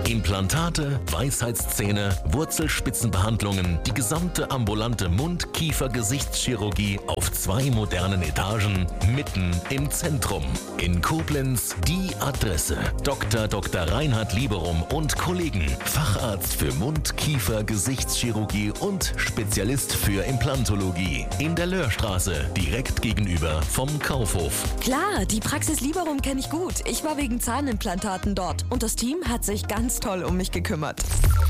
Implantate, Weisheitszähne, Wurzelspitzenbehandlungen, die gesamte ambulante Mund-Kiefer-Gesichtschirurgie auf 2 modernen Etagen, mitten im Zentrum. In Koblenz die Adresse. Dr. Reinhard Lieberum und Kollegen. Facharzt für Mund-Kiefer-Gesichtschirurgie und Spezialist für Implantologie. In der Löhrstraße, direkt gegenüber vom Kaufhof. Klar, die Praxis Lieberum kenne ich gut. Ich war wegen Zahnimplantaten dort und das Team hat sich ganz toll um mich gekümmert.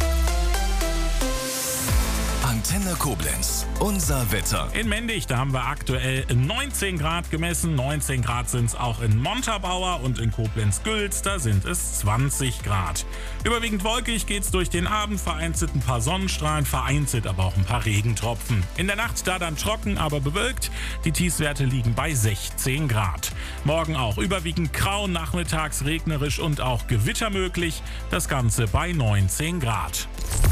Antenne Koblenz, unser Wetter. In Mendig, da haben wir aktuell 19 Grad gemessen. 19 Grad sind es auch in Montabaur und in Koblenz-Gülz, da sind es 20 Grad. Überwiegend wolkig geht's durch den Abend, vereinzelt ein paar Sonnenstrahlen, vereinzelt aber auch ein paar Regentropfen. In der Nacht da dann trocken, aber bewölkt. Die Tiefstwerte liegen bei 16 Grad. Morgen auch überwiegend grau, nachmittags regnerisch und auch Gewitter möglich. Das Ganze bei 19 Grad.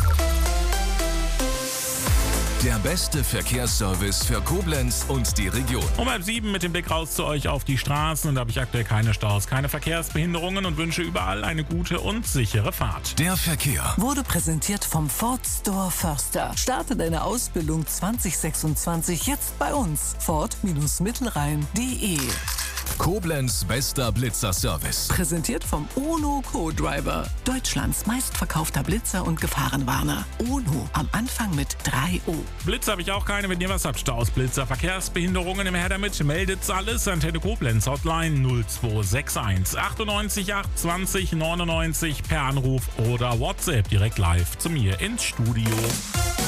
Der beste Verkehrsservice für Koblenz und die Region. Um 6:30 mit dem Blick raus zu euch auf die Straßen. Und da habe ich aktuell keine Staus, keine Verkehrsbehinderungen und wünsche überall eine gute und sichere Fahrt. Der Verkehr wurde präsentiert vom Ford Store Förster. Starte deine Ausbildung 2026 jetzt bei uns. Ford-Mittelrhein.de. Koblenz bester Blitzer-Service. Präsentiert vom Ono Co-Driver. Deutschlands meistverkaufter Blitzer und Gefahrenwarner. Ono am Anfang mit 3O. Blitz habe ich auch keine. Wenn ihr was habt, Staus, Blitzer, Verkehrsbehinderungen, im Her damit, meldet's alles. Antenne Koblenz, Hotline 0261 98 820 99 per Anruf oder WhatsApp direkt live zu mir ins Studio.